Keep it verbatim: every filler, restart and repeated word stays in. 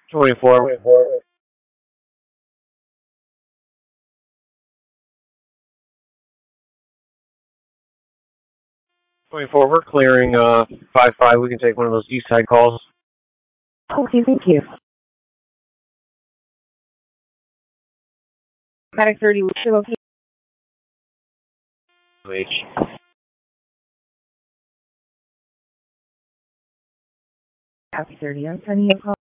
twenty-four. twenty-four, we're clearing uh five five. We can take one of those east side calls. Okay, thank you. Medic thirty, what's your location? H. Copy thirty, I'm sending you a call.